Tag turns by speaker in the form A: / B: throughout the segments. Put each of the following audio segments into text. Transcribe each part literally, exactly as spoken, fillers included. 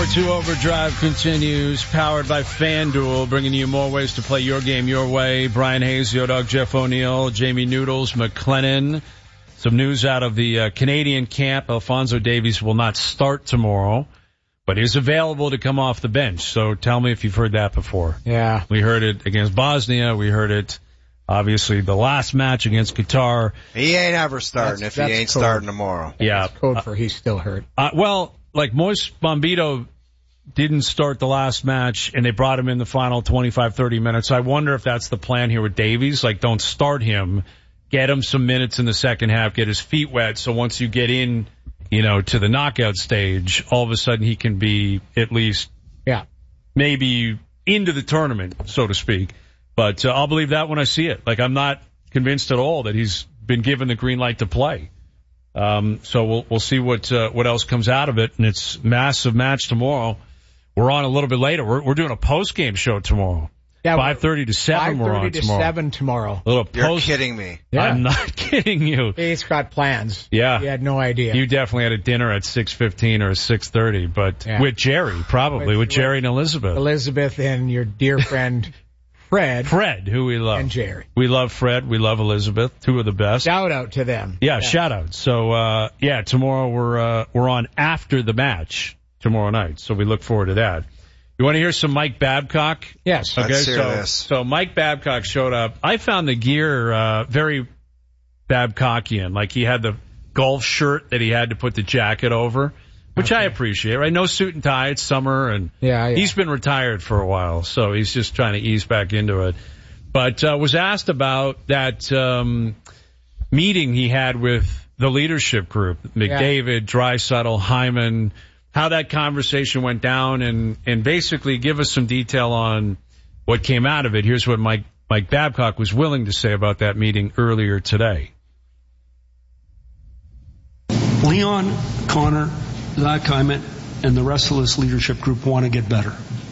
A: hour two Overdrive continues, powered by FanDuel, bringing you more ways to play your game your way. Brian Hayes, Yodog, Jeff O'Neill, Jamie Noodles, McLennan. Some news out of the uh, Canadian camp. Alphonso Davies will not start tomorrow, but is available to come off the bench. So tell me if you've heard that before.
B: Yeah.
A: We heard it against Bosnia. We heard it, obviously, the last match against Qatar.
C: He ain't ever starting that's, if that's he ain't code. starting tomorrow.
A: Yeah.
B: That's code for he's still hurt.
A: Uh, well, like Moise Bombito didn't start the last match, and they brought him in the final twenty-five, thirty minutes. I wonder if that's the plan here with Davies. Like, don't start him. Get him some minutes in the second half, get his feet wet, so once you get in, you know, to the knockout stage, all of a sudden he can be at least,
B: yeah,
A: maybe into the tournament, so to speak. But uh, I'll believe that when I see it. Like, I'm not convinced at all that he's been given the green light to play. Um, so we'll we'll see what uh, what else comes out of it, and it's massive match tomorrow. We're on a little bit later. We're we're doing a post game show tomorrow. Yeah, five thirty to seven we're on tomorrow.
B: five thirty to seven tomorrow.
A: A little
C: You're
A: post-
C: kidding me.
B: Yeah.
A: I'm not kidding you.
B: He's got plans.
A: Yeah.
B: He had no idea.
A: You definitely had a dinner at six fifteen or six thirty, but
B: yeah.
A: with Jerry, probably, with, with Jerry and Elizabeth.
B: Elizabeth and your dear friend Fred.
A: Fred, who we love.
B: And Jerry.
A: We love Fred. We love Elizabeth. Two of the best.
B: Shout out to them.
A: Yeah,
B: yeah.
A: shout out. So, uh, yeah, tomorrow we're, uh, we're on after the match tomorrow night. So we look forward to that. You want to hear some Mike Babcock?
B: Yes.
A: Okay,
C: Let's hear
A: so,
C: this.
A: so Mike Babcock showed up. I found the gear, uh, very Babcockian. Like he had the golf shirt that he had to put the jacket over, which okay. I appreciate, right? No suit and tie. It's summer and
B: yeah, yeah.
A: he's been retired for a while. So he's just trying to ease back into it. But, uh, was asked about that, um, meeting he had with the leadership group, McDavid, yeah. Draisaitl, Hyman, how that conversation went down, and, and basically give us some detail on what came out of it. Here's what Mike, Mike Babcock was willing to say about that meeting earlier today.
D: Leon, Connor, Zach Hyman, and the rest of this leadership group want to get better.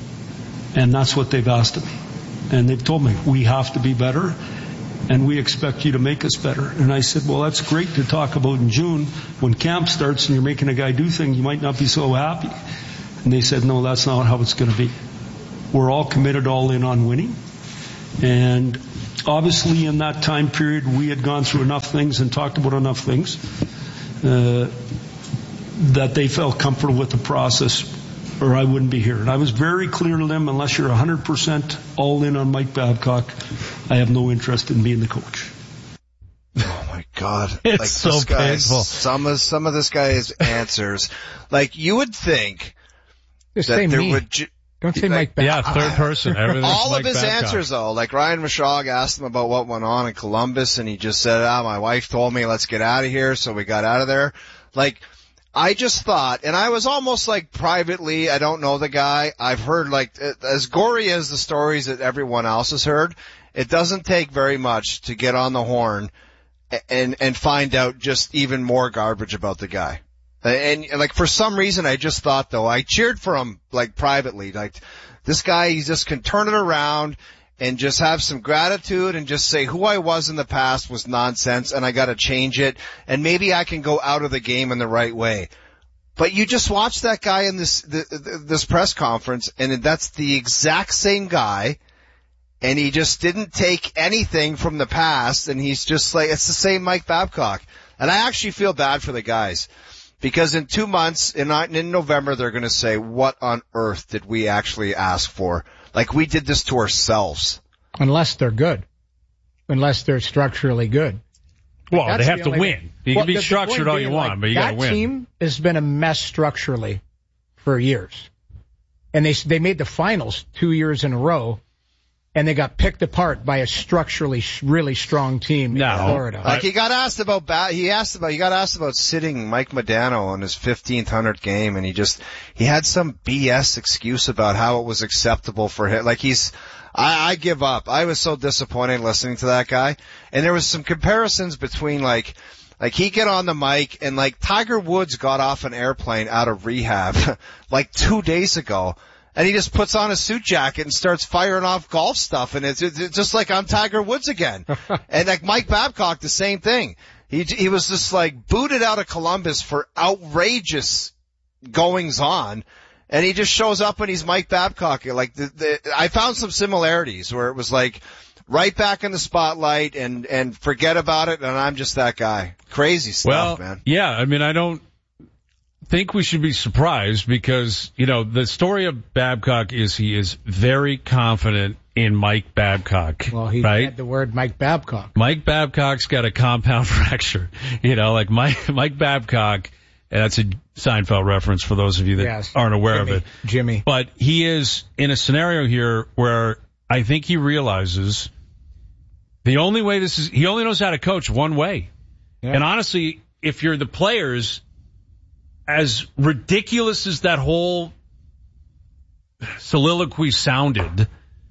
D: And that's what they've asked him. And they've told me, we have to be better, and we expect you to make us better. And I said, well, that's great to talk about in June. When camp starts and you're making a guy do things, you might not be so happy. And they said, no, that's not how it's going to be. We're all committed all in on winning. And obviously in that time period, we had gone through enough things and talked about enough things uh, that they felt comfortable with the process, or I wouldn't be here. And I was very clear to them, unless you're one hundred percent all in on Mike Babcock, I have no interest in being the coach.
C: Oh my God.
A: It's
C: like
A: so
C: this guy's,
A: painful.
C: Some of, some of this guy's answers, like you would think
B: Just
C: that
B: say
C: there
B: me.
C: would, ju-
B: Don't say
C: like,
B: Mike Babcock.
A: Yeah, third person. Everything's
C: all
A: Mike
C: of his
A: Babcock.
C: answers though, like Ryan Mashog asked him about what went on in Columbus and he just said, ah, my wife told me let's get out of here. So we got out of there. Like, I just thought, and I was almost like privately, I don't know the guy. I've heard like, as gory as the stories that everyone else has heard, it doesn't take very much to get on the horn and, and find out just even more garbage about the guy. And, and like for some reason I just thought though, I cheered for him like privately, like this guy, he just can turn it around and just have some gratitude and just say who I was in the past was nonsense and I gotta change it and maybe I can go out of the game in the right way. But you just watch that guy in this, this press conference and that's the exact same guy and he just didn't take anything from the past and he's just like, it's the same Mike Babcock. And I actually feel bad for the guys because in two months, in, in November, they're gonna say, what on earth did we actually ask for? Like we did this to ourselves.
B: Unless they're good. Unless they're structurally good.
A: Well,
B: That's
A: they have
B: the
A: to
B: only
A: win.
B: thing.
A: You
B: well,
A: can be
B: the,
A: structured
B: the
A: all you
B: being,
A: want,
B: like,
A: but you gotta win.
B: That team has been a mess structurally for years. And they they made the finals two years in a row, and they got picked apart by a structurally really strong team
A: no.
B: in Florida.
C: Like he got asked about, ba- he asked about, he got asked about sitting Mike Modano on his fifteenth hundredth game, and he just, he had some B S excuse about how it was acceptable for him. Like he's, I, I give up. I was so disappointed listening to that guy. And there was some comparisons between like, like he get on the mic and like Tiger Woods got off an airplane out of rehab like two days ago. And he just puts on a suit jacket and starts firing off golf stuff. And it's, it's just like I'm Tiger Woods again. And like Mike Babcock, the same thing. He, he was just like booted out of Columbus for outrageous goings on. And he just shows up and he's Mike Babcock. Like the, the, I found some similarities where it was like right back in the spotlight and, and forget about it. And I'm just that guy. Crazy stuff,
A: well,
C: man.
A: Yeah. I mean, I don't think we should be surprised because, you know, the story of Babcock is he is very confident in Mike Babcock.
B: Well, he
A: right?
B: had the word Mike Babcock.
A: Mike Babcock's got a compound fracture. You know, like Mike, Mike Babcock, and that's a Seinfeld reference for those of you that
B: yes.
A: aren't aware
B: Jimmy.
A: of it.
B: Jimmy.
A: But he is in a scenario here where I think he realizes the only way this is, he only knows how to coach one way. Yeah. And honestly, if you're the players, as ridiculous as that whole soliloquy sounded,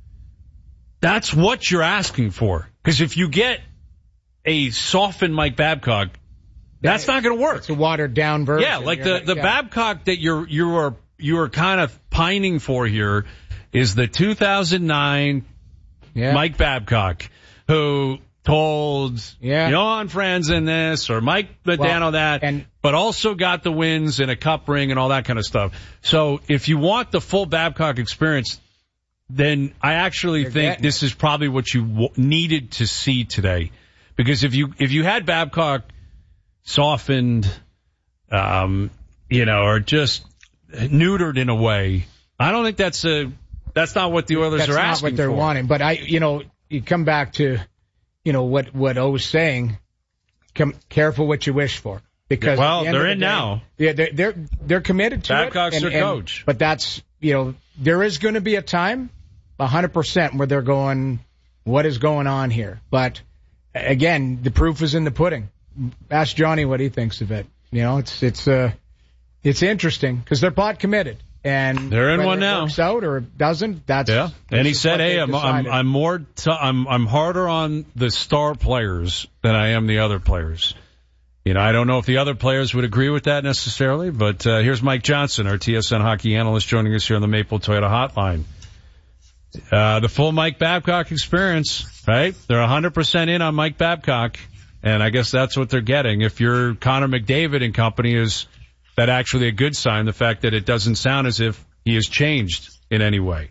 A: that's what you're asking for. Because if you get a softened Mike Babcock, that's not going to work.
B: It's a watered down version.
A: Yeah, like the, the
B: yeah.
A: Babcock that you're you are you are kind of pining for here is the two thousand nine yeah. Mike Babcock who told yeah. Johan Franzen this or Mike Modano well, that, and, but also got the wins and a cup ring and all that kind of stuff. So if you want the full Babcock experience, then I actually think this is probably what you w- needed to see today. Because if you if you had Babcock softened, um, you know, or just neutered in a way, I don't think that's a that's not what the Oilers
B: that's
A: are asking for.
B: That's not what they're
A: for.
B: wanting. But I, you know, you come back to, you know, what what O was saying. Come, careful what you wish for, because
A: well,
B: the
A: they're
B: the
A: in
B: day,
A: now.
B: Yeah, they're they're they're committed to
A: Babcock's
B: it.
A: Babcock's their
B: and,
A: coach.
B: But that's, you know, there is going to be a time, a hundred percent, where they're going, what is going on here? But again, the proof is in the pudding. Ask Johnny what he thinks of it. You know, it's it's uh it's interesting because they're pot committed, and
A: they're in one
B: it
A: now.
B: Works out or it doesn't. That's
A: yeah. And he said, "Hey, I'm, I'm I'm more t- I'm I'm harder on the star players than I am the other players." You know, I don't know if the other players would agree with that necessarily, but uh, here's Mike Johnson, our T S N hockey analyst, joining us here on the Maple Toyota Hotline. Uh, the full Mike Babcock experience, right? They're one hundred percent in on Mike Babcock. And I guess that's what they're getting. If you're Connor McDavid and company, is that actually a good sign, the fact that it doesn't sound as if he has changed in any way?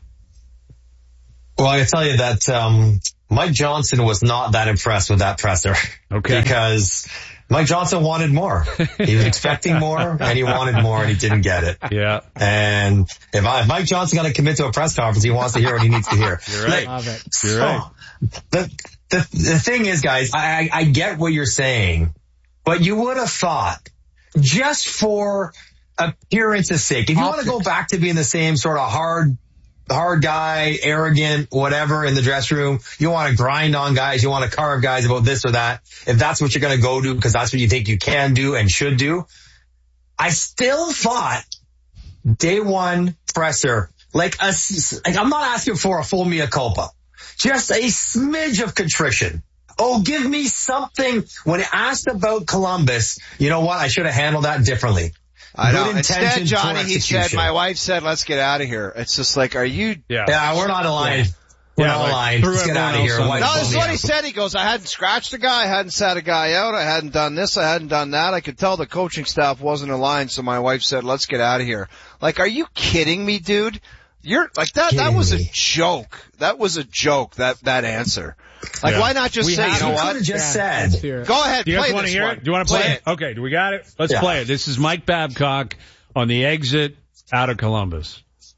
E: Well, I can tell you that um Mike Johnson was not that impressed with that presser.
A: Okay.
E: Because Mike Johnson wanted more. He was expecting more, and he wanted more, and he didn't get it.
A: Yeah.
E: And if, I, if Mike Johnson's going to commit to a press conference, he wants to hear what he needs to hear.
A: You're right.
E: Like,
A: You're
E: so,
A: right.
E: The, the, the thing is, guys, I, I get what you're saying, but you would have thought, just for appearance's sake, if you want to go back to being the same sort of hard, hard guy, arrogant, whatever in the dressing room, you want to grind on guys, you want to carve guys about this or that, if that's what you're going to go do because that's what you think you can do and should do, I still thought day one presser, like a, like I'm not asking for a full mea culpa. Just a smidge of contrition. Oh, give me something. When asked about Columbus, you know what? I should have handled that differently.
C: I know. Instead, Johnny, he said, my wife said, let's get out of here. It's just like, are you?
E: Yeah, yeah we're not aligned. Yeah. We're yeah, not like, aligned. Let's get out of here.
C: No, this is what he said. He goes, I hadn't scratched a guy. I hadn't sat a guy out. I hadn't done this. I hadn't done that. I could tell the coaching staff wasn't aligned. So my wife said, let's get out of here. Like, are you kidding me, dude? You're like that. Kidding that was me. a joke. That was a joke. That that answer. Like, yeah. why not just we say, you know what?
E: Just
C: yeah,
E: said.
C: Go ahead.
A: Do you
C: play
A: guys want to hear
C: one.
A: it? Do you want to play, play it? it? Okay. Do we got it? Let's yeah. play it. This is Mike Babcock on the exit out of Columbus.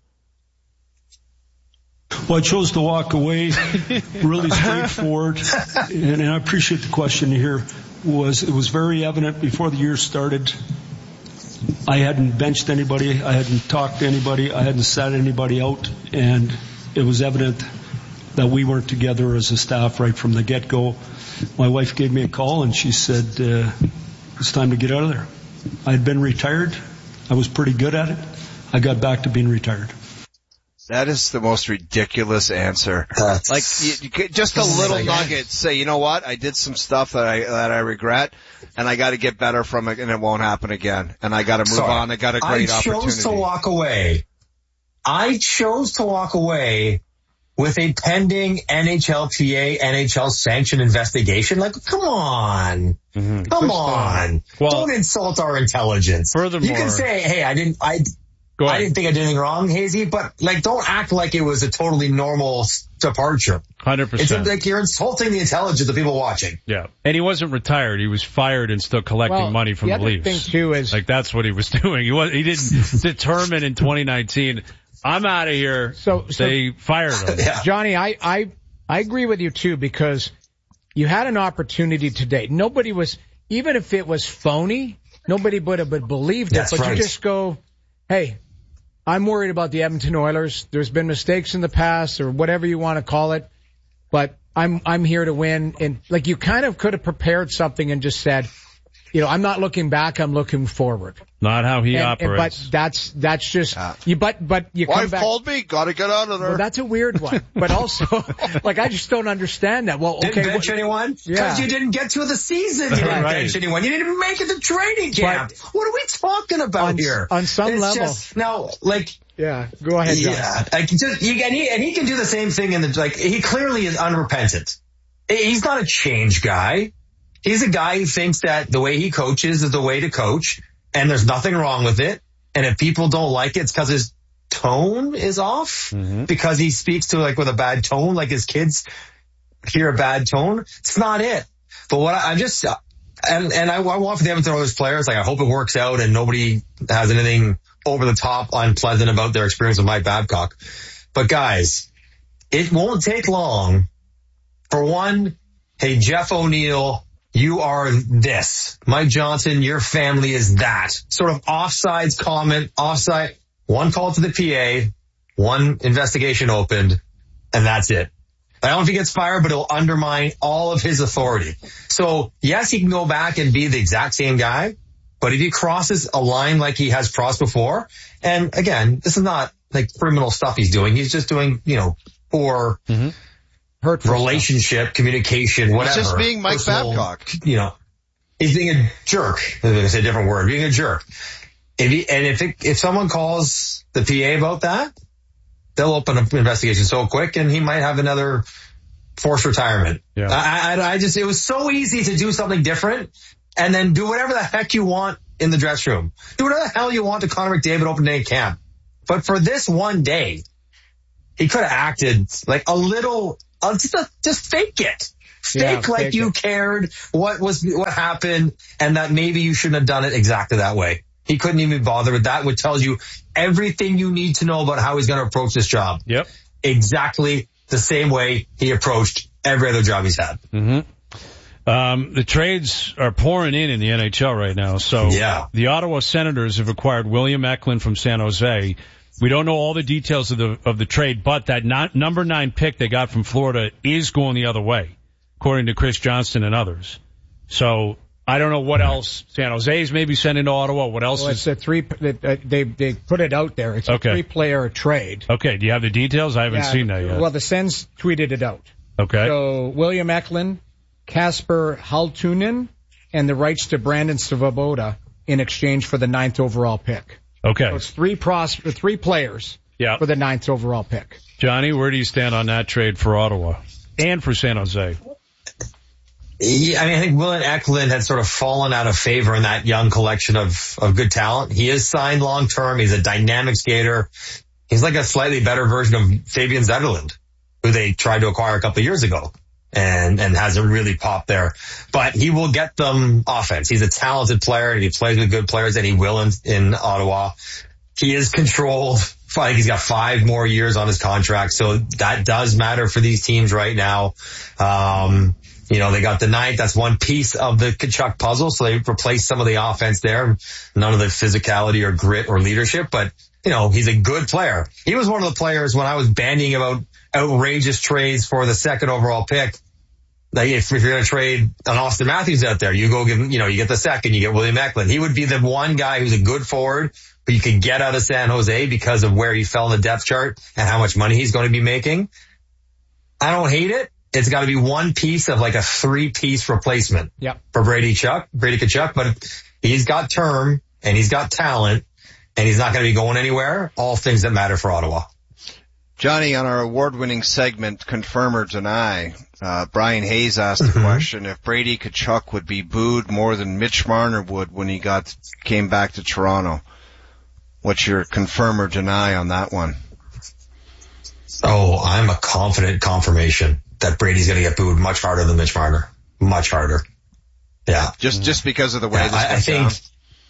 D: Well, I chose to walk away. Really straightforward, and, and I appreciate the question here. Was it was very evident before the year started. I hadn't benched anybody. I hadn't talked to anybody. I hadn't sat anybody out. And it was evident that we weren't together as a staff right from the get-go. My wife gave me a call, and she said, uh, it's time to get out of there. I had been retired. I was pretty good at it. I got back to being retired.
C: That is the most ridiculous answer. That's, like, you, you, just a little nugget. Say, you know what? I did some stuff that I that I regret, and I got to get better from it, and it won't happen again. And I got to move
E: Sorry,
C: on. I got a great
E: I
C: opportunity.
E: I chose to walk away. I chose to walk away with a pending N H L P A, N H L sanction investigation. Like, come on. Mm-hmm. Come on. Well, don't insult our intelligence.
A: Furthermore,
E: you can say, hey, I didn't, I,
A: Go ahead.
E: I didn't think I did anything wrong, Hazy, but like, don't act like it was a totally normal departure.
A: one hundred percent.
E: It's like you're insulting the intelligence of people watching.
A: Yeah. And he wasn't retired. He was fired and still collecting
B: well,
A: money from
B: the,
A: the,
B: other
A: Leafs.
B: thing too is
A: like, that's what he was doing. He was, he didn't determine in twenty nineteen, I'm out of here.
B: So, so
A: they fired him.
E: Yeah.
B: Johnny, I, I, I agree with you too, because you had an opportunity today. Nobody was, even if it was phony, nobody would have believed it.
E: That's
B: But
E: right.
B: you just go, hey, I'm worried about the Edmonton Oilers. There's been mistakes in the past or whatever you want to call it, but I'm, I'm here to win. And like, you kind of could have prepared something and just said, you know, I'm not looking back, I'm looking forward.
A: Not how he
B: And, and,
A: operates.
B: but that's, that's just,
C: Uh,
B: you, but, but you come
C: Wife
B: back.
C: called me, gotta get out of there.
B: Well, that's a weird one. But also, like, I just don't understand that. Well, okay.
E: Didn't bench
B: what-
E: anyone? Because
B: Yeah.
E: you didn't get to the season. You didn't
A: Right.
E: bench anyone. You didn't even make it to training camp.
B: But-
E: what are we talking about
B: On-
E: here?
B: on some
E: It's
B: level.
E: Just, no, like,
B: Yeah, go ahead, John.
E: yeah, like just, you, and he, and he can do the same thing in the, like, he clearly is unrepentant. He's not a change guy. He's a guy who thinks that the way he coaches is the way to coach, and there's nothing wrong with it. And if people don't like it, it's because his tone is off,
A: Mm-hmm.
E: because he speaks to like with a bad tone, like his kids hear a bad tone. It's not it. But what I, I'm just, and, and I, I want for the Edmonton Oilers players, like, I hope it works out and nobody has anything over the top unpleasant about their experience with Mike Babcock. But guys, it won't take long. For one, hey, Jeff O'Neill, you are this. Mike Johnson, your family is that. Sort of offsides comment, offside, one call to the P A, one investigation opened, and that's it. I don't know if he gets fired, but it'll undermine all of his authority. So yes, he can go back and be the exact same guy, but if he crosses a line like he has crossed before, and again, this is not like criminal stuff he's doing. He's just doing, you know, poor
A: Mm-hmm.
B: Hurtful
E: relationship, communication, whatever.
C: just being Mike
E: Personal,
C: Babcock.
E: You know, he's being a jerk. I'm going to say a different word. Being a jerk. If he, and if it, if someone calls the P A about that, they'll open an investigation so quick, and he might have another forced retirement.
A: Yeah.
E: I, I, I just, it was so easy to do something different and then do whatever the heck you want in the dressing room. Do whatever the hell you want to Connor McDavid open day camp. But for this one day, he could have acted like a little, uh, just, a, just fake it. Fake
B: Yeah,
E: like
B: fake
E: you
B: it.
E: cared what was, what happened, and that maybe you shouldn't have done it exactly that way. He couldn't even bother with that, which tells you everything you need to know about how he's going to approach this job.
A: Yep.
E: Exactly the same way he approached every other job he's had.
A: Mm-hmm. Um, the trades are pouring in in the N H L right now. So
E: Yeah.
A: the Ottawa Senators have acquired William Eklund from San Jose. We don't know all the details of the of the trade, but that not, number nine pick they got from Florida is going the other way, according to Chris Johnston and others. So I don't know what else San Jose is maybe sending to Ottawa. What else
B: Well,
A: is
B: it's a three. Uh, they they put it out there. It's a
A: Okay.
B: three-player trade.
A: okay? Do you have the details? I haven't
B: Yeah,
A: seen that yet.
B: Well, the Sens tweeted it out.
A: Okay.
B: So William Eklund, Kasper Haltunen, and the rights to Brandon Svoboda in exchange for the ninth overall pick.
A: Okay.
B: So it's three pros, three players
A: Yeah.
B: for the ninth overall pick.
A: Johnny, where do you stand on that trade for Ottawa and for San Jose?
E: Yeah, I mean, I think William Eklund had sort of fallen out of favor in that young collection of, of good talent. He is signed long term. He's a dynamic skater. He's like a slightly better version of Fabian Zetterlund, who they tried to acquire a couple of years ago and, and hasn't really popped there. But he will get them offense. He's a talented player and he plays with good players, and he will in, in Ottawa. He is controlled. I think he's got five more years on his contract, so that does matter for these teams right now. Um, you know, they got the ninth. That's one piece of the Tkachuk puzzle, so they replaced some of the offense there. None of the physicality or grit or leadership, but, you know, he's a good player. He was one of the players when I was bandying about outrageous trades for the second overall pick. Like if, if you're going to trade an Austin Matthews out there, you go give him, you know, you get the second, you get William Eklund. He would be the one guy who's a good forward who you could get out of San Jose because of where he fell in the depth chart and how much money he's going to be making. I don't hate it. It's got to be one piece of like a three piece replacement
B: Yep.
E: for Brady Chuck, Brady Tkachuk, but he's got term and he's got talent and he's not going to be going anywhere. All things that matter for Ottawa.
C: Johnny, on our award-winning segment, Confirm or Deny, uh, Brian Hayes asked the question if Brady Tkachuk would be booed more than Mitch Marner would when he got came back to Toronto. What's your confirm or deny on that one?
E: Oh, I'm a confident confirmation that Brady's going to get booed much harder than Mitch Marner. Much harder. Yeah.
C: Just, just because of the way
E: yeah,
C: this
E: I,
C: goes
E: I think,
C: down?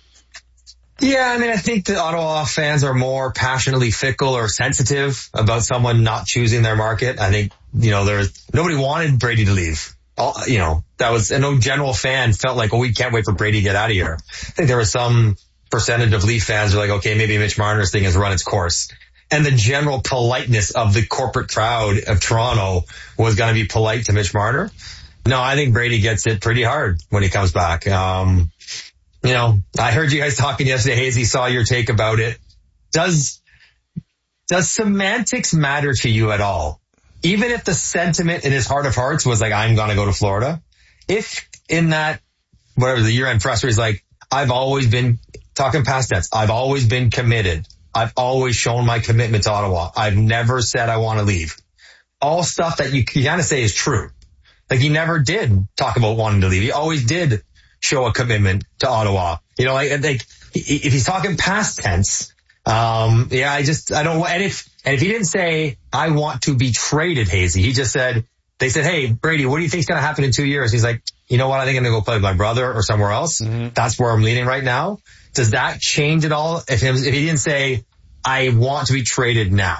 E: Yeah, I mean, I think the Ottawa fans are more passionately fickle or sensitive about someone not choosing their market. I think, you know, there's nobody wanted Brady to leave. All, you know, that was, and no general fan felt like, oh, we can't wait for Brady to get out of here. I think there was some percentage of Leaf fans who were like, okay, maybe Mitch Marner's thing has run its course. And the general politeness of the corporate crowd of Toronto was going to be polite to Mitch Marner. No, I think Brady gets it pretty hard when he comes back. Um, You know, I heard you guys talking yesterday. Hazy, saw your take about it. Does, does semantics matter to you at all? Even if the sentiment in his heart of hearts was like, I'm going to go to Florida. If in that, whatever the year end presser is like, I've always been talking past tense. I've always been committed. I've always shown my commitment to Ottawa. I've never said I want to leave. All stuff that you, you kind of say is true. Like he never did talk about wanting to leave. He always did show a commitment to Ottawa. You know, like, like if he's talking past tense, um, yeah, I just, I don't want, and if, and if he didn't say, I want to be traded, Hazy, he just said, they said, hey, Brady, what do you think's going to happen in two years? He's like, you know what? I think I'm going to go play with my brother or somewhere else. Mm-hmm. That's where I'm leaning right now. Does that change at all? If him, if he didn't say, I want to be traded now.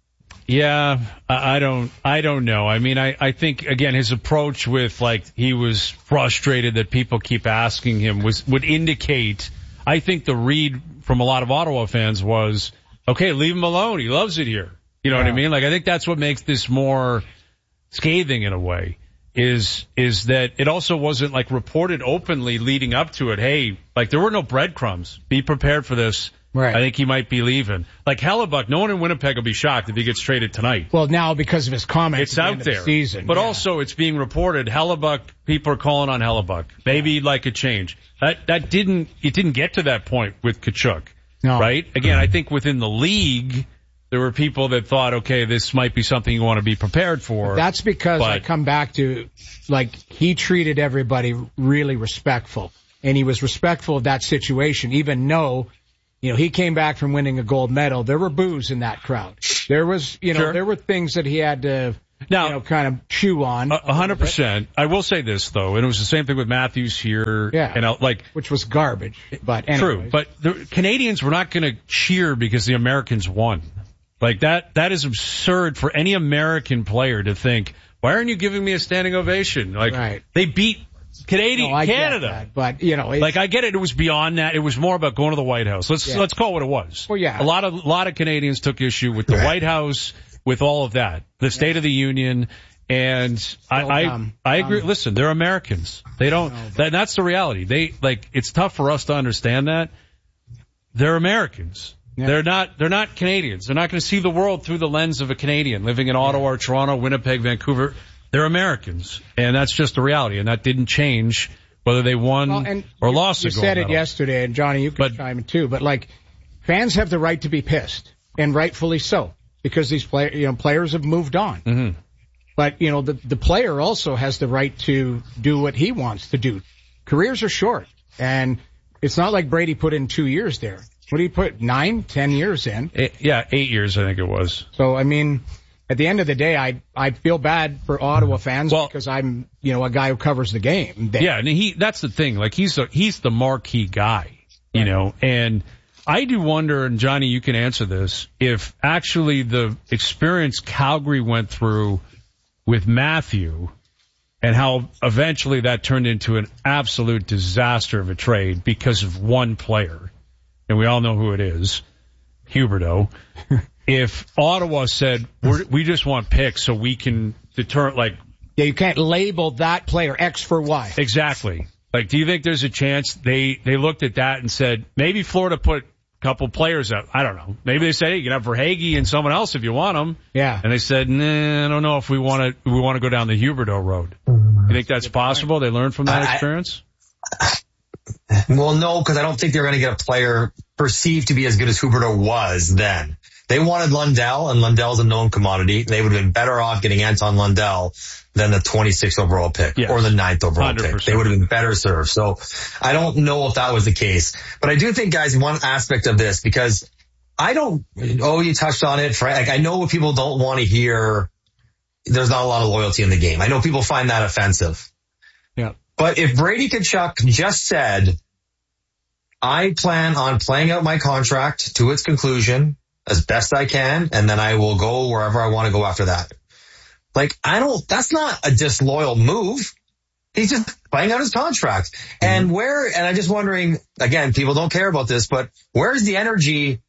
A: Yeah, I don't, I don't know. I mean, I, I think again, his approach with like, he was frustrated that people keep asking him was, would indicate, I think the read from a lot of Ottawa fans was, okay, leave him alone. He loves it here. You know yeah. what I mean? Like, I think that's what makes this more scathing in a way is, is that it also wasn't like reported openly leading up to it. Hey, like there were no breadcrumbs. Be prepared for this.
B: Right.
A: I think he might be leaving. Like Hellebuyck, no one in Winnipeg will be shocked if he gets traded tonight.
B: Well, now because of his comments,
A: it's out
B: the
A: there.
B: The season,
A: but
B: yeah.
A: also it's being reported. Hellebuyck, people are calling on Hellebuyck. Maybe he'd like a change. That that didn't it didn't get to that point with Tkachuk,
B: no.
A: right? Again, I think within the league there were people that thought, okay, this might be something you want to be prepared for.
B: That's because
A: but,
B: I come back to like he treated everybody really respectful, and he was respectful of that situation, even though. You know, he came back from winning a gold medal. There were boos in that crowd. There was, you know,
A: sure.
B: there were things that he had to, now, you know, kind of chew on.
A: A hundred percent. I will say this though, and it was the same thing with Matthews here.
B: Yeah.
A: And I, like,
B: which was garbage. But anyways.
A: True. But the Canadians were not going to cheer because the Americans won. Like that, that is absurd for any American player to think, why aren't you giving me a standing ovation? Like,
B: right.
A: they beat Canadian,
B: no, I
A: Canada.
B: Get that, but, you know.
A: Like, I get it. It was beyond that. It was more about going to the White House. Let's,
B: yeah.
A: let's call it what it was.
B: Well, yeah.
A: A lot of, a lot of Canadians took issue with the
E: right.
A: White House, with all of that. The State yeah. of the Union. And I,
B: well,
A: I,
B: um,
A: I agree.
B: um,
A: Listen, they're Americans. They don't,
B: no,
A: that, that's the reality. They, like, it's tough for us to understand that. They're Americans. Yeah. They're not, they're not Canadians. They're not going to see the world through the lens of a Canadian living in Ottawa or Toronto, Winnipeg, Vancouver. They're Americans. And that's just the reality. And that didn't change whether they won
B: well, and
A: or
B: you,
A: lost
B: you
A: a gold
B: said it
A: medal.
B: yesterday, and Johnny, you can
A: but,
B: chime in too, but like, fans have the right to be pissed, and rightfully so, because these play, you know, players have moved on.
A: Mm-hmm.
B: But, you know, the, the player also has the right to do what he wants to do. Careers are short, and it's not like Brady put in two years there. What did he put? Nine, ten years in?
A: Eight, yeah, eight years, I think it was.
B: So, I mean, at the end of the day, I I feel bad for Ottawa fans well, because I'm, you know, a guy who covers the game. They,
A: yeah, and he that's the thing. Like, he's a, he's the marquee guy, you right. know, and I do wonder, and Johnny, you can answer this, if actually the experience Calgary went through with Matthew and how eventually that turned into an absolute disaster of a trade because of one player, and we all know who it is, Huberdeau. If Ottawa said, We're, we just want picks so we can deter, like...
B: Yeah, you can't label that player X for Y.
A: Exactly. Like, do you think there's a chance they, they looked at that and said, maybe Florida put a couple players out? I don't know. Maybe they said, hey, you can have Verhaeghe and someone else if you want them.
B: Yeah.
A: And they said, nah, I don't know if we want to we want to go down the Huberdeau road. You think that's possible? They learned from that
E: I,
A: experience?
E: Well, no, because I don't think they're going to get a player perceived to be as good as Huberdeau was then. They wanted Lundell, and Lundell's a known commodity. They would have been better off getting Anton Lundell than the twenty-sixth overall pick yes. or the ninth overall one hundred percent pick. They would have been better served. So I don't know if that was the case. But I do think, guys, one aspect of this, because I don't, oh, you touched on it, Frank. Like, I know what people don't want to hear. There's not a lot of loyalty in the game. I know people find that offensive.
B: Yeah.
E: But if Brady Tkachuk just said, I plan on playing out my contract to its conclusion as best I can, and then I will go wherever I want to go after that. Like, I don't, that's not a disloyal move. He's just playing out his contract. Mm-hmm. And where, and I'm just wondering, again, people don't care about this, but where's the energy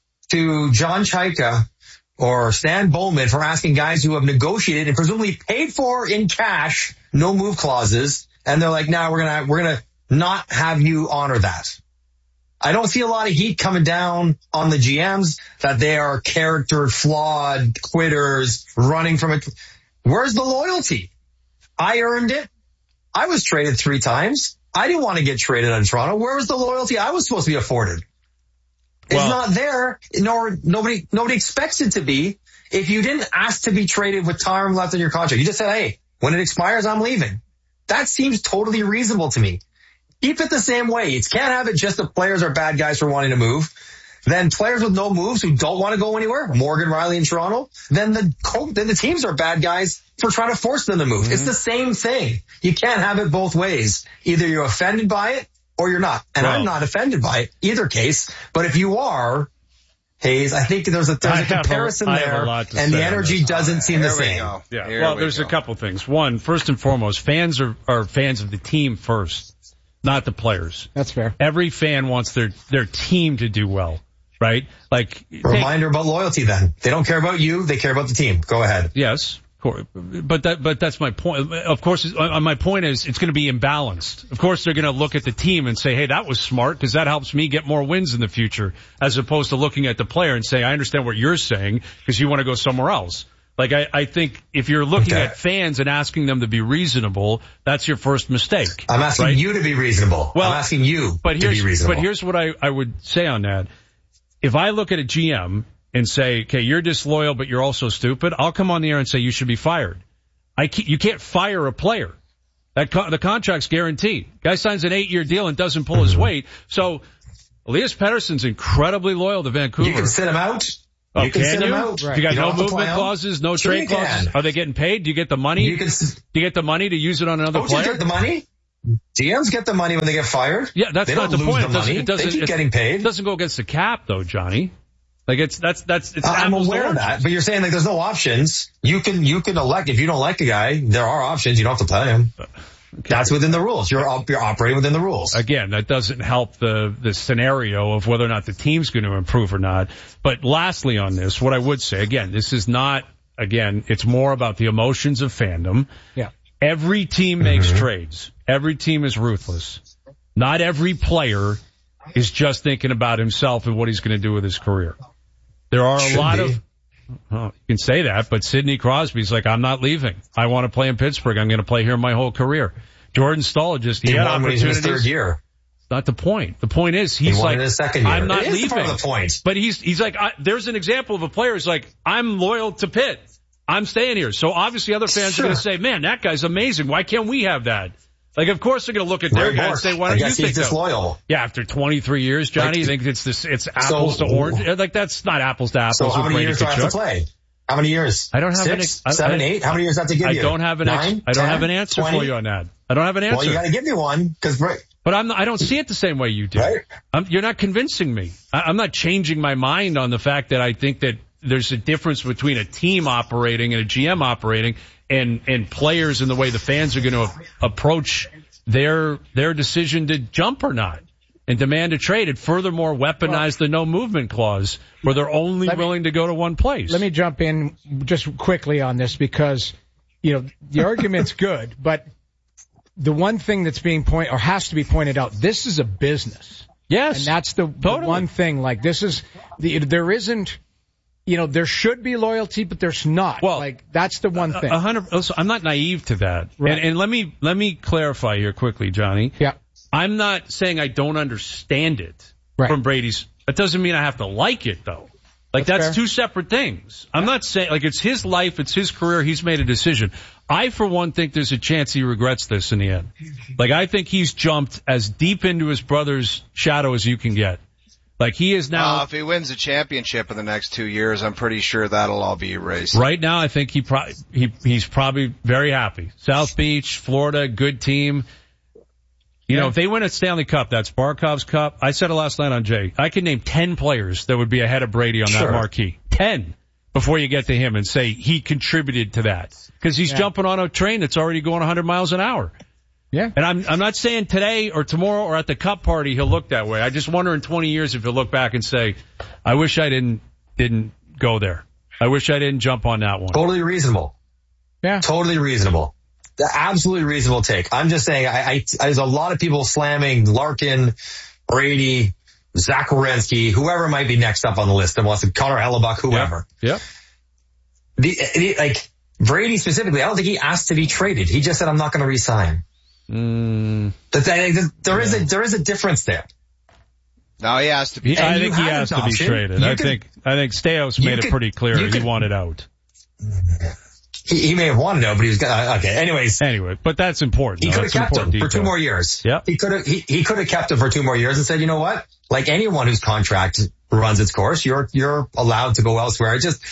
E: to John Chayka or Stan Bowman for asking guys who have negotiated and presumably paid for in cash, no move clauses, and they're like, no, nah, we're gonna, we're gonna not have you honor that. I don't see a lot of heat coming down on the G Ms that they are character flawed quitters running from it. Where's the loyalty? I earned it. I was traded three times. I didn't want to get traded on Toronto. Where was the loyalty I was supposed to be afforded? It's well, not there, nor nobody nobody expects it to be. If you didn't ask to be traded with time left in your contract, you just said, hey, when it expires, I'm leaving. That seems totally reasonable to me. Keep it the same way. You can't have it just the players are bad guys for wanting to move. Then players with no moves who don't want to go anywhere, Morgan Rielly in Toronto, then the then the teams are bad guys for trying to force them to move. Mm-hmm. It's the same thing. You can't have it both ways. Either you're offended by it or you're not. And well, I'm not offended by it, either case. But if you are, Hayes, I think there's a, there's a comparison a, there, and the energy doesn't uh, seem the same.
A: Yeah. Here well, we there's go. a couple things. One, first and foremost, fans are, are fans of the team first, not the players.
B: That's fair.
A: Every fan wants their, their team to do well, right? Like
E: reminder about loyalty then. They don't care about you, they care about the team. Go ahead.
A: Yes. But that, but that's my point. Of course, my point is it's going to be imbalanced. Of course, they're going to look at the team and say, hey, that was smart because that helps me get more wins in the future, as opposed to looking at the player and say, I understand what you're saying because you want to go somewhere else. Like, I, I think if you're looking okay. at fans and asking them to be reasonable, that's your first mistake.
E: I'm asking
A: right?
E: you to be reasonable. Well, I'm asking you
A: but
E: to be reasonable.
A: But here's what I, I would say on that. If I look at a G M and say, okay, you're disloyal, but you're also stupid, I'll come on the air and say you should be fired. I can't, you can't fire a player. That co- the contract's guaranteed. Guy signs an eight-year deal and doesn't pull his weight. So Elias Pettersson's incredibly loyal to Vancouver.
E: You can sit him out.
A: Oh,
E: you can,
A: can
E: sit
A: you?
E: him out.
A: Right. You got you no movement clauses, no sure trade clauses. Are they getting paid? Do you get the money? You can, Do you get the money to use it on another
E: Coaches
A: player?
E: Get the money? G Ms get the money when they get fired.
A: Yeah, that's
E: they
A: not
E: don't
A: the
E: lose
A: point.
E: The
A: it doesn't,
E: money.
A: it doesn't,
E: they keep
A: it,
E: getting paid.
A: It doesn't go against the cap, though, Johnny. Like it's that's that's it's.
E: Uh, I'm aware of that, but you're saying like there's no options. You can you can elect if you don't like a guy. There are options. You don't have to play him. Okay. That's within the rules. You're you're operating within the rules.
A: Again, that doesn't help the the scenario of whether or not the team's going to improve or not. But lastly, on this, what I would say again, this is not again. It's more about the emotions of fandom.
B: Yeah.
A: Every team makes mm-hmm. trades. Every team is ruthless. Not every player is just thinking about himself and what he's going to do with his career. There are a Should lot be. of, well, you can say that, but Sidney Crosby's like, I'm not leaving. I want to play in Pittsburgh. I'm going to play here my whole career. Jordan Staal just, he,
E: he
A: had
E: won
A: opportunities.
E: When he was in his third year.
A: Not the point. The point is, he's
E: he
A: like,
E: his second year.
A: I'm not
E: it is
A: leaving.
E: Part of the point.
A: But he's, he's like, I, there's an example of a player who's like, I'm loyal to Pitt. I'm staying here. So obviously other fans
E: sure.
A: are going to say, man, that guy's amazing. Why can't we have that? Like, of course they're going to look at their
E: Ray
A: guy
E: Bork.
A: and say, why don't
E: I guess
A: you
E: he's
A: think
E: disloyal?
A: That? Yeah, after twenty-three years, Johnny, like, you think it's this, it's apples
E: so,
A: to orange? Like, that's not apples to apples.
E: So how many
A: Brady
E: years do I have to play? How many years?
A: I don't have
E: Six,
A: an,
E: seven,
A: I,
E: eight? How many years do I have to give
A: I
E: you?
A: don't have an,
E: Nine,
A: ex, I don't
E: ten,
A: have an answer
E: twenty?
A: for you on that. I don't have an answer.
E: Well, you got to give me one, because
A: but I'm not, I don't see it the same way you do.
E: Right.
A: I'm, you're not convincing me. I, I'm not changing my mind on the fact that I think that there's a difference between a team operating and a G M operating, and and players and the way the fans are going to approach their their decision to jump or not and demand a trade. And furthermore, weaponize the no movement clause where they're only me, willing to go to one place.
B: Let me jump in just quickly on this because, you know, the argument's good, but the one thing that's being point or has to be pointed out, this is a business.
A: Yes.
B: And that's the,
A: totally.
B: the one thing. Like, this is the, there isn't, you know, there should be loyalty, but there's not.
A: Well,
B: like, that's the one thing.
A: A hundred, I'm not naive to that.
B: Right.
A: And, and let me, let me clarify here quickly, Johnny.
B: Yeah.
A: I'm not saying I don't understand it
B: right.
A: from Brady's. That doesn't mean I have to like it, though. Like, that's, that's two separate things. I'm not saying, like, it's his life, it's his career, he's made a decision. I, for one, think there's a chance he regrets this in the end. Like, I think he's jumped as deep into his brother's shadow as you can get. Like he is now.
C: Uh, if he wins the championship in the next two years, I'm pretty sure that'll all be erased.
A: Right now, I think he probably he he's probably very happy. South Beach, Florida, good team. You yeah. know, if they win a Stanley Cup, that's Barkov's Cup. I said it last night on Jay. I can name ten players that would be ahead of Brady on sure. that marquee. Ten before you get to him and say he contributed to that because he's yeah. jumping on a train that's already going one hundred miles an hour.
B: Yeah.
A: And I'm I'm not saying today or tomorrow or at the Cup party he'll look that way. I just wonder in twenty years if he'll look back and say, I wish I didn't didn't go there. I wish I didn't jump on that one.
E: Totally reasonable.
B: Yeah.
E: Totally reasonable. The absolutely reasonable take. I'm just saying I, I there's a lot of people slamming Larkin, Brady, Zach Werenski, whoever might be next up on the list that wants to Connor Hellebuck, whoever.
A: Yeah. Yep.
E: The, the like Brady specifically, I don't think he asked to be traded. He just said I'm not going to re-sign.
A: Mm.
E: But there is a there is a difference there.
C: No, he has to be.
A: I think he has to be traded. I think I think Staios made it pretty clear he wanted out.
E: He, he may have wanted out, but he was gonna, okay. Anyways,
A: anyway, but that's important.
E: He could have kept him
A: detail.
E: for two more years.
A: Yeah,
E: he could have he, he could have kept him for two more years and said, you know what? Like anyone whose contract runs its course, you're you're allowed to go elsewhere. I just,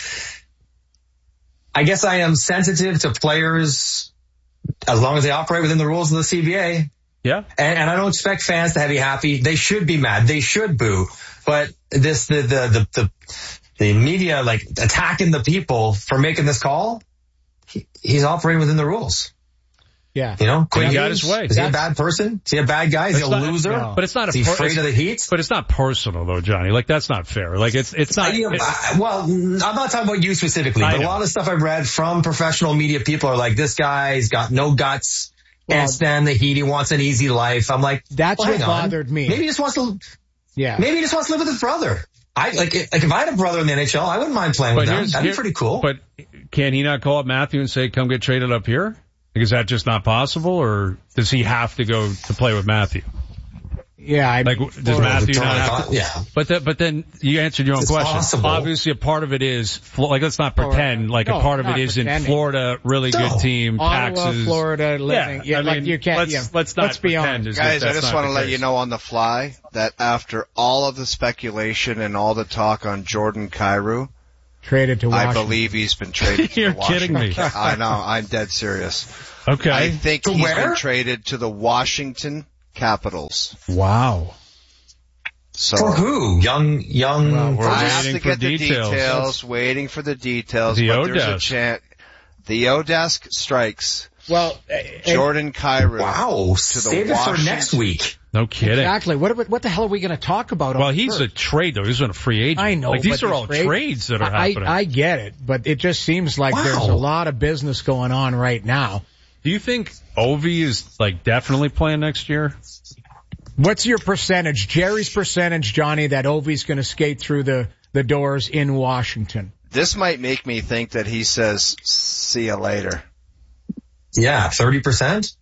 E: I guess I am sensitive to players. As long as they operate within the rules of the C B A.
A: Yeah.
E: And, and I don't expect fans to be happy. They should be mad. They should boo. But this, the, the, the, the, the media, like, attacking the people for making this call, he, he's operating within the rules.
B: Yeah.
E: You know,
A: Quinn got his way.
E: Is he a bad person? Is he a bad guy? Is he a
A: not,
E: loser?
A: No. But it's not
E: Is
A: a
E: he
A: per-
E: afraid of the heat?
A: But it's not personal though, Johnny. Like that's not fair. Like it's, it's not.
E: I, I, well, I'm not talking about you specifically, but a lot of stuff I've read from professional media people are like, this guy's got no guts, well, can't stand the heat, he wants an easy life. I'm like,
B: that's
E: well,
B: what bothered
E: on.
B: me.
E: Maybe he just wants to,
B: yeah.
E: Maybe he just wants to live with his brother. I, like, like if I had a brother in the N H L, I wouldn't mind playing with him. That'd be pretty cool.
A: But can he not call up Matthew and say, come get traded up here? Is that just not possible, or does he have to go to play with Matthew?
B: Yeah, I
A: like does Matthew not have to?
E: Yeah,
A: but that, but then you answered your own
E: it's
A: question.
E: Possible.
A: Obviously, a part of it is like let's not pretend. Like
B: no,
A: a part of it is
B: pretending.
A: in Florida, really
E: no.
A: good team,
B: Ottawa,
A: taxes.
B: Florida, living.
A: Yeah,
B: yeah
A: I
B: like
A: mean,
B: you can't.
A: let's,
B: yeah.
A: let's not
B: let's be
A: pretend.
B: honest,
C: guys. I just want to let
A: case.
C: you know on the fly that after all of the speculation and all the talk on Jordan Kyrou,
B: traded to Washington.
C: I believe he's been traded to
A: You're
C: the Washington.
A: kidding me.
C: I know. I'm dead serious.
A: Okay.
C: I think
E: to
C: he's
E: where?
C: been traded to the Washington Capitals.
B: Wow.
C: So
E: for who? Young, young.
A: Well, we're
C: I have
A: waiting
C: to
A: for
C: get
A: details.
C: the details. Waiting for the details.
A: The
C: but there's a
A: O-desk.
C: chance. The O-desk strikes.
B: Well,
C: Jordan Kyrou.
E: Wow.
C: To
E: Save
C: the
E: it for
C: Washington.
E: next week.
A: No kidding.
B: Exactly. What what the hell are we going to talk about?
A: Well,
B: on
A: he's
B: first?
A: a trade though. He's not a free agent.
B: I know.
A: Like these
B: but
A: are all
B: trade,
A: trades that are
B: I,
A: happening.
B: I get it, but it just seems like
E: Wow.
B: there's a lot of business going on right now.
A: Do you think Ovi is like definitely playing next year?
B: What's your percentage, Jerry's percentage, Johnny, that Ovi's going to skate through the, the doors in Washington?
C: This might make me think that he says, see you later.
E: Yeah, thirty percent.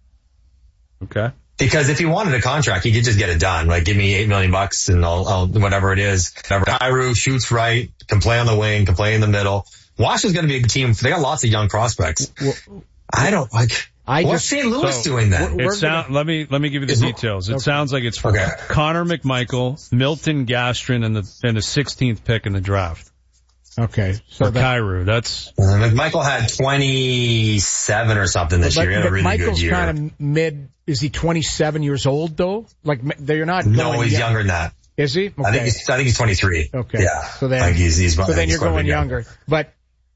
A: Okay.
E: Because if he wanted a contract, he could just get it done. Like, give me eight million bucks and I'll, I'll whatever it is. Kyrou shoots right, can play on the wing, can play in the middle. Washington's going to be a good team. They got lots of young prospects.
B: Well,
E: I don't like.
B: I
E: what's
B: just,
E: Saint Louis
A: so,
E: doing then?
A: It sound, let me let me give you the
E: Is-
A: details. It
B: okay.
A: sounds like it's for
E: Okay.
A: Connor McMichael, Milton Gastrin, and the and the sixteenth pick in the draft.
B: Okay, so
A: For
B: that,
A: Kyrou, that's
E: Uh, McMichael had twenty-seven or something this
B: but,
E: year. He had a
B: but
E: really
B: Michael's
E: good year.
B: kind of mid. Is he twenty-seven years old though? Like they're not.
E: No,
B: going
E: he's
B: young.
E: younger than that.
B: Is he? Okay.
E: I think he's, I think he's twenty-three.
B: Okay.
E: Yeah.
B: So then,
E: I think he's, he's,
B: so
E: I think
B: then
E: he's
B: you're
E: quite a
B: going
E: bit
B: younger. But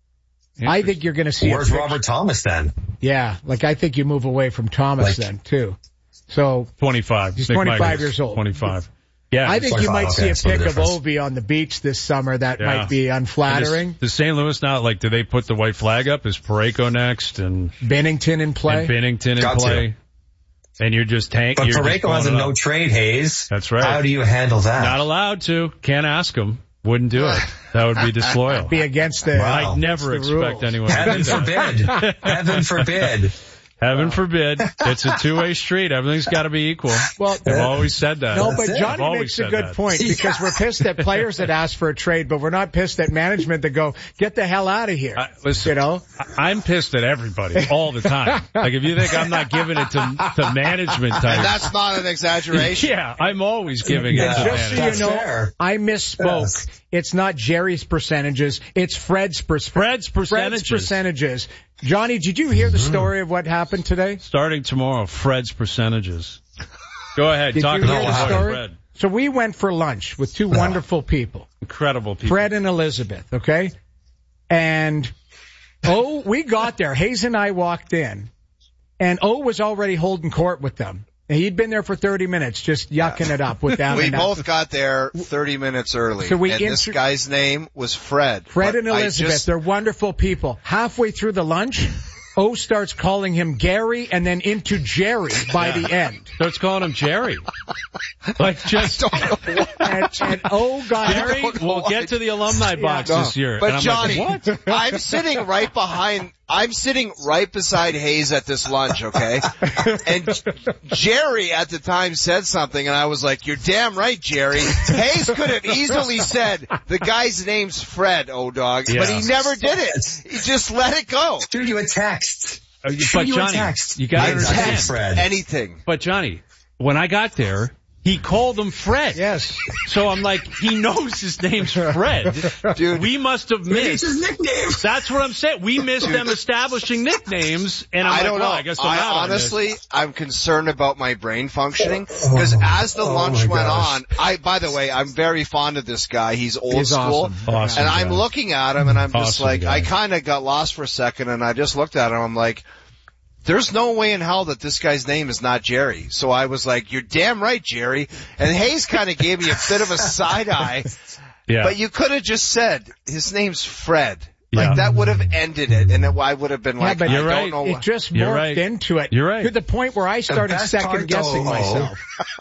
B: I think you're going to see.
E: Where's
B: a picture-
E: Robert Thomas then?
B: Yeah, like I think you move away from Thomas
E: Like-
B: then too. So
A: twenty-five.
B: He's
A: McMichael's
B: twenty-five years old.
A: twenty-five. Yeah.
B: I think you might
E: okay,
B: see a
E: so the
B: pic of
E: difference.
B: Ovi on the beach this summer that
A: Yeah.
B: might be unflattering.
A: Does, does Saint Louis now, like, do they put the white flag up? Is Parayko next and,
B: Bennington in play.
A: and Bennington in
E: Got
A: play? And you're just tank.
E: But
A: you're just
E: Parayko
A: blowing
E: has a
A: it
E: no
A: up.
E: trade haze.
A: That's right.
E: How do you handle that?
A: Not allowed to. Can't ask him. Wouldn't do it. That would be disloyal.
B: Be against the.
E: Wow.
A: I'd never
B: the
A: expect
B: rules.
A: anyone to
E: Heaven
A: do that.
E: forbid. Heaven forbid.
A: Heaven forbid. It's a two-way street. Everything's got to be equal.
B: Well,
A: I've always said that.
B: No, but
A: I've
B: Johnny
A: always
B: makes a
A: said
B: good
A: that.
B: point because we're pissed at players that ask for a trade, but we're not pissed at management that go, get the hell out of here.
A: Uh, listen,
B: you know?
A: I- I'm pissed at everybody all the time. Like, if you think I'm not giving it to, to management types.
C: And that's not an exaggeration.
A: Yeah, I'm always giving
E: Yeah,
A: it to
B: Just so
A: management.
B: you know,
E: fair.
B: I misspoke.
E: Yes.
B: It's not Jerry's percentages. It's Fred's, per-
A: Fred's percentages.
B: Fred's percentages. Johnny, did you hear the story of what happened today?
A: Starting tomorrow, Fred's percentages. Go ahead.
B: Did
A: Talk
B: you hear
A: about
B: the
A: what
B: story?
A: Fred.
B: So we went for lunch with two wonderful people,
A: Incredible people.
B: Fred and Elizabeth, okay? And, oh, we got there. Hayes and I walked in, and O was already holding court with them. And he'd been there for thirty minutes just yucking it up with them.
C: We
B: and
C: both got there thirty minutes early.
B: So we
C: and
B: inter-
C: this guy's name was Fred.
B: Fred
C: But
B: and
C: I
B: Elizabeth,
C: just-
B: they're wonderful people. Halfway through the lunch, O starts calling him Gary and then into Jerry by the end.
A: Starts calling him Jerry. Like, just.
B: And, and O got
A: Jerry, we'll get to the alumni box
C: No.
A: this year.
C: But
A: and I'm
C: Johnny,
A: like, what?
C: I'm sitting right behind, I'm sitting right beside Hayes at this lunch, okay? And Jerry at the time said something and I was like, you're damn right, Jerry. Hayes could have easily said, the guy's name's Fred, oh dog,
A: Yeah.
C: but he never did it. He just let it go.
E: Shoot you a text.
A: Uh,
E: Shoot
A: But
E: you a
A: Johnny,
E: text.
A: you got
E: I
A: to understand.
E: text Fred.
C: Anything.
A: But Johnny, when I got there, he called him Fred.
B: Yes.
A: So I'm like, he knows his name's Fred.
C: Dude.
A: We must have
E: It's
A: missed.
E: his nickname.
A: That's what I'm saying. We missed them establishing nicknames, and I'm
C: I
A: like,
C: don't
A: well,
C: know.
A: I guess I'm
C: I
A: out on this.
C: honestly, I'm concerned about my brain functioning because as the
E: Oh
C: lunch
E: my
C: went
E: gosh.
C: on, I, by the way, I'm very fond of this guy. He's old
B: He's
C: school.
B: awesome.
A: Awesome
C: And I'm
A: guy.
C: looking at him and I'm just
A: Awesome
C: like,
A: guy.
C: I kind of got lost for a second and I just looked at him. I'm like, there's no way in hell that this guy's name is not Jerry. So I was like, you're damn right, Jerry. And Hayes kind of gave me a bit of a side eye,
A: Yeah.
C: but you could have just said his name's Fred.
A: Yeah.
C: Like that would have ended it and I would have been
B: Yeah,
C: like,
B: but
C: I
A: You're
C: don't
A: right.
C: know.
B: It just
A: You're
B: morphed
A: right.
B: into it.
A: You're right.
B: To the point where I started
E: best
B: second
E: part,
B: guessing
E: though,
B: myself.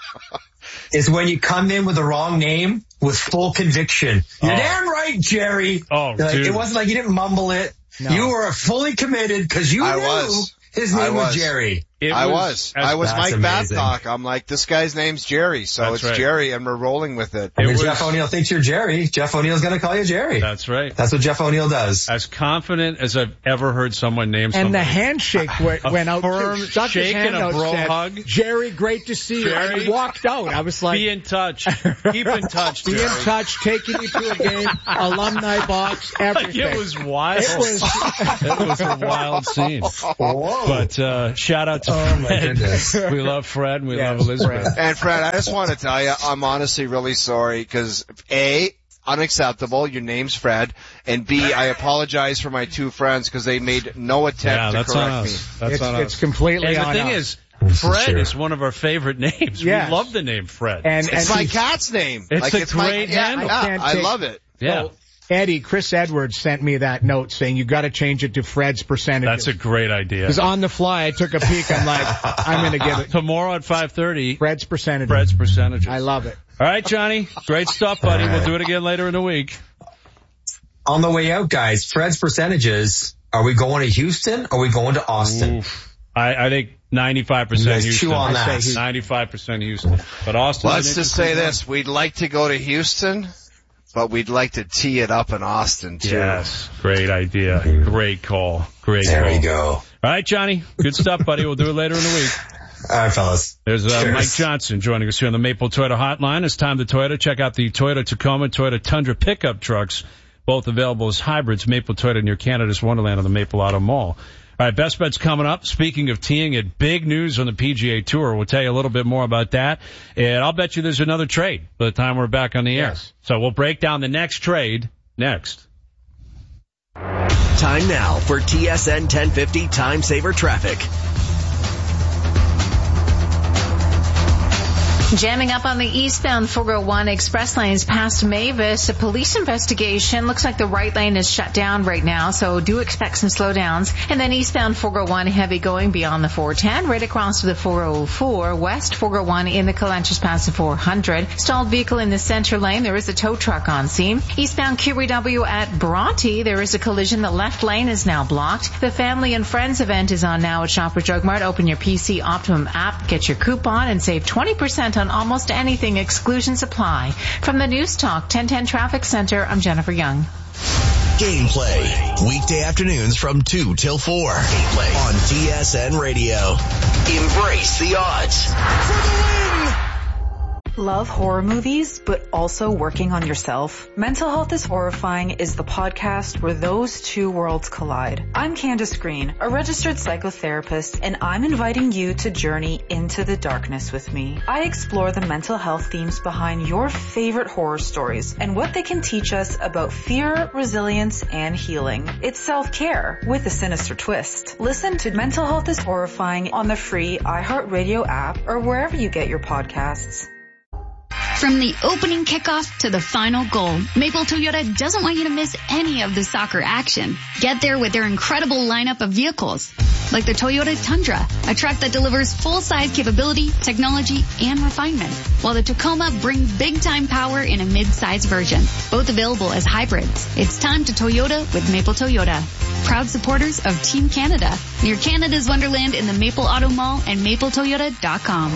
E: Is when you come in with the wrong name with full conviction. You're
A: Oh.
E: damn right, Jerry.
A: Oh,
E: Like,
A: dude.
E: it wasn't like you didn't mumble it.
B: No.
E: You were fully committed because you
C: I
E: knew
C: was.
E: his
C: I
E: name was
C: was.
E: Jerry.
A: It
C: I was.
A: as-
C: I was
E: That's
C: Mike
E: amazing.
C: Babcock. I'm like, this guy's name's Jerry, so
A: That's
C: it's
A: right.
C: Jerry, and we're rolling with it.
E: I mean,
A: was-
E: Jeff O'Neill thinks you're Jerry. Jeff O'Neill's going to call you Jerry.
A: That's right.
E: That's what Jeff O'Neill does.
A: As confident as I've ever heard someone name
B: And
A: somebody.
B: the handshake went,
A: A
B: went out.
A: firm
B: too. Stuck his
A: shake
B: hand
A: and a
B: out,
A: bro
B: said,
A: hug.
B: Jerry, great to see you.
A: Jerry.
B: And he walked out. I was like,
A: Be in touch. Keep in touch,
B: be in
A: Jerry.
B: touch, taking you to a game, alumni box, everything.
A: It was wild.
B: It was-
A: It was a wild scene.
E: Whoa.
A: But uh shout out to
E: Oh, my
A: Fred.
E: goodness.
A: We love Fred and we
B: Yes,
A: love Elizabeth.
B: Fred.
C: And Fred, I just want to tell you, I'm honestly really sorry because A, unacceptable, your name's Fred, and B, I apologize for my two friends because they made no attempt
A: Yeah,
C: to
A: that's
C: correct
A: on
C: me.
A: us. That's
B: it's,
A: on
B: it's
A: us.
B: completely
A: And the
B: on
A: thing
B: us.
A: is, Fred
E: Sure.
A: is one of our favorite names.
B: Yes.
A: We love the name Fred.
B: and, and
C: It's my
B: he's-
C: cat's name.
A: It's
C: like,
A: a
C: it's my,
A: great
C: yeah,
A: handle.
C: yeah,
B: I can't
C: I
B: take-
C: love it.
A: yeah.
B: So, Eddie, Chris Edwards sent me that note saying you got to change it to Fred's percentages.
A: That's a great idea.
B: Because on the fly, I took a peek. I'm like, I'm going to give it
A: Tomorrow at five thirty,
B: Fred's percentages.
A: Fred's percentages.
B: I love it.
A: All right, Johnny. Great stuff, buddy. We'll do it again later in the week.
E: On the way out, guys, Fred's percentages. Are we going to Houston or are we going to Austin?
A: Oof. I, I think ninety-five
E: You
A: percent
E: guys
A: Houston.
E: chew on
B: I say
E: that.
B: Houston.
A: ninety-five percent Houston. But Austin.
C: Let's just say this. We'd like to go to Houston, but we'd like to tee it up in Austin, too.
A: Yes. Great idea. Great call. Great
E: There
A: call.
E: we go.
A: All right, Johnny. Good stuff, buddy. We'll do it later in the week.
E: All right, fellas.
A: There's uh,
E: Cheers.
A: Mike Johnson joining us here on the Maple Toyota Hotline. It's time to Toyota. Check out the Toyota Tacoma, Toyota Tundra pickup trucks, both available as hybrids. Maple Toyota near Canada's Wonderland on the Maple Auto Mall. All right, best bets coming up. Speaking of teeing it, big news on the P G A Tour. We'll tell you a little bit more about that. And I'll bet you there's another trade by the time we're back on the air.
B: Yes.
A: So we'll break down the next trade next.
F: Time now for T S N ten fifty Time Saver Traffic.
G: Jamming up on the eastbound four oh one express lanes past Mavis. A police investigation. Looks like the right lane is shut down right now, so do expect some slowdowns. And then eastbound four oh one heavy going beyond the four ten, right across to the four oh four. West four oh one in the Colentus past the four hundred. Stalled vehicle in the center lane. There is a tow truck on scene. Eastbound Q E W at Bronte. There is a collision. The left lane is now blocked. The Family and Friends event is on now at Shoppers Drug Mart. Open your P C Optimum app, get your coupon, and save twenty percent on almost anything. Exclusions apply. From the News Talk ten ten Traffic Center, I'm Jennifer Young.
F: Gameplay, weekday afternoons from two till four. Gameplay on T S N Radio. Embrace the odds for the win.
H: Love horror movies, but also working on yourself? Mental Health is Horrifying is the podcast where those two worlds collide. I'm Candace Green, a registered psychotherapist, and I'm inviting you to journey into the darkness with me. I explore the mental health themes behind your favorite horror stories and what they can teach us about fear, resilience, and healing. It's self-care with a sinister twist. Listen to Mental Health is Horrifying on the free iHeartRadio app or wherever you get your podcasts.
I: From the opening kickoff to the final goal, Maple Toyota doesn't want you to miss any of the soccer action. Get there with their incredible lineup of vehicles, like the Toyota Tundra, a truck that delivers full-size capability, technology, and refinement, while the Tacoma brings big-time power in a mid-size version, both available as hybrids. It's time to Toyota with Maple Toyota. Proud supporters of Team Canada, near Canada's Wonderland in the Maple Auto Mall and maple toyota dot com.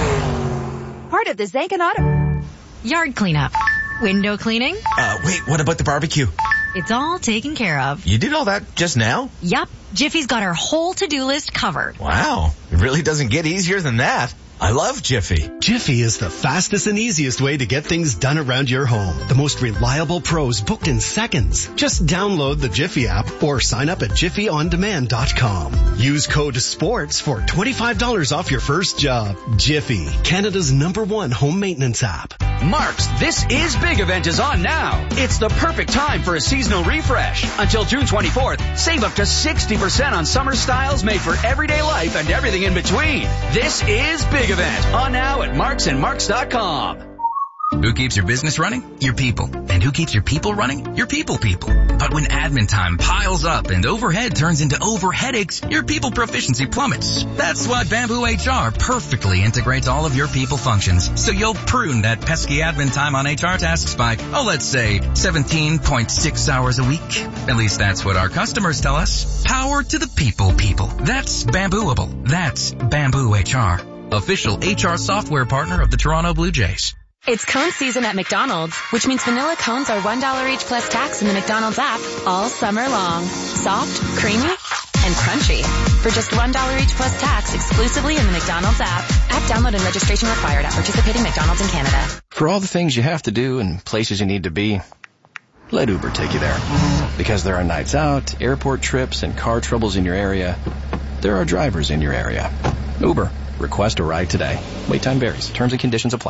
J: Part of the Zankin Auto. Yard cleanup. Window cleaning.
K: Uh, wait, what about the barbecue?
J: It's all taken care of.
K: You did all that just now?
J: Yup. Jiffy's got our whole to-do list covered.
K: Wow. It really doesn't get easier than that. I love Jiffy.
L: Jiffy is the fastest and easiest way to get things done around your home. The most reliable pros booked in seconds. Just download the Jiffy app or sign up at jiffy on demand dot com. Use code SPORTS for twenty-five dollars off your first job. Jiffy, Canada's number one home maintenance app.
M: Mark's This Is Big event is on now. It's the perfect time for a seasonal refresh. Until June twenty-fourth, save up to sixty percent on summer styles made for everyday life and everything in between. This is Big event on now at marks and marks dot com.
N: Who keeps your business running? Your people. And who keeps your people running? Your people people. But when admin time piles up and overhead turns into over headaches, your people proficiency plummets. That's why Bamboo H R perfectly integrates all of your people functions, so you'll prune that pesky admin time on H R tasks by, oh, let's say seventeen point six hours a week. At least that's what our customers tell us. Power to the people people. That's Bambooable. That's Bamboo H R. Official H R software partner of the Toronto Blue Jays.
O: It's cone season at McDonald's, which means vanilla cones are one dollar each plus tax in the McDonald's app all summer long. Soft, creamy, and crunchy. For just one dollar each plus tax exclusively in the McDonald's app. App download and registration required at participating McDonald's in Canada.
P: For all the things you have to do and places you need to be, let Uber take you there. Because there are nights out, airport trips, and car troubles in your area, there are drivers in your area. Uber. Request a ride today. Wait time varies. Terms and conditions apply.